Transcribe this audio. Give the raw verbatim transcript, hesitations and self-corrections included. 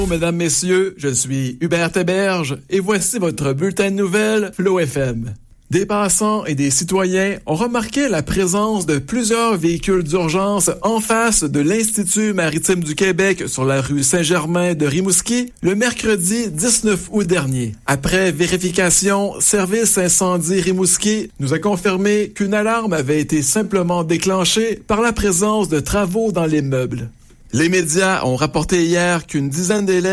Mesdames, messieurs, je suis Hubert Héberge et voici votre bulletin de nouvelles Flow F M. Des passants et des citoyens ont remarqué la présence de plusieurs véhicules d'urgence en face de l'Institut maritime du Québec sur la rue Saint-Germain de Rimouski le mercredi dix-neuf août dernier. Après vérification, Service Incendie Rimouski nous a confirmé qu'une alarme avait été simplement déclenchée par la présence de travaux dans l'immeuble. Les médias ont rapporté hier qu'une dizaine d'élèves